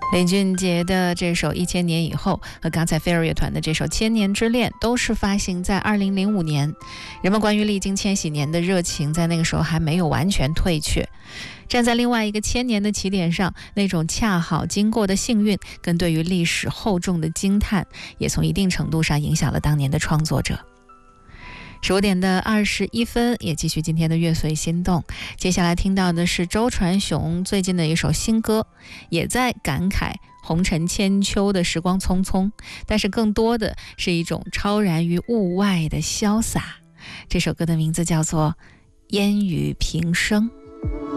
林俊杰的这首《1000年以后》和刚才飞儿乐团的这首《千年之恋》都是发行在2005年。人们关于历经千禧年的热情在那个时候还没有完全退却。站在另外一个1000年的起点上，那种恰好经过的幸运跟对于历史厚重的惊叹，也从一定程度上影响了当年的创作者。15点的21分，也继续今天的乐随心动。接下来听到的是周传雄最近的一首新歌，也在感慨红尘千秋的时光匆匆，但是更多的是一种超然于物外的潇洒。这首歌的名字叫做《烟雨平生》。